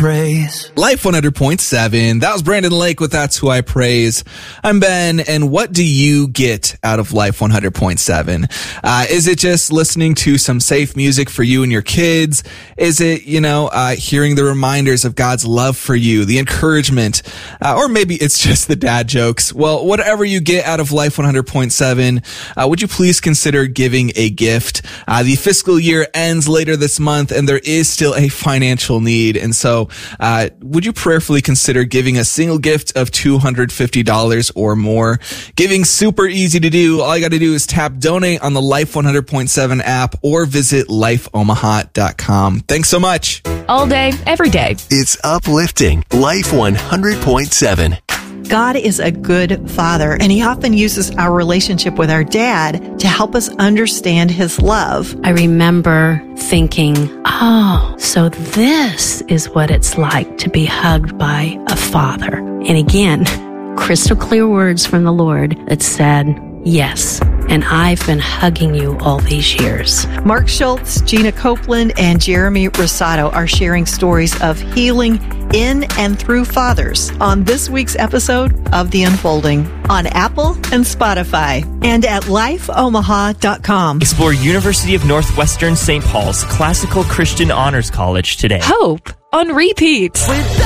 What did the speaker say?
Praise. Life 100.7. That was Brandon Lake with That's Who I Praise. I'm Ben, and what do you get out of Life 100.7? Is it just listening to some safe music for you and your kids? Is it, hearing the reminders of God's love for you, the encouragement, or maybe it's just the dad jokes? Well, whatever you get out of Life 100.7, would you please consider giving a gift? The fiscal year ends later this month, and there is still a financial need, and so would you prayerfully consider giving a single gift of $250 or more? Giving's super easy to do. All you got to do is tap donate on the Life 100.7 app or visit lifeomaha.com. Thanks so much. All day, every day. It's uplifting. Life 100.7. God is a good father, and he often uses our relationship with our dad to help us understand his love. I remember thinking, so this is what it's like to be hugged by a father. And again, crystal clear words from the Lord that said, yes, and I've been hugging you all these years. Mark Schultz, Gina Copeland, and Jeremy Rosado are sharing stories of healing in and through fathers on this week's episode of The Unfolding on Apple and Spotify and at lifeomaha.com. Explore University of Northwestern St. Paul's Classical Christian Honors College today. Hope on repeat.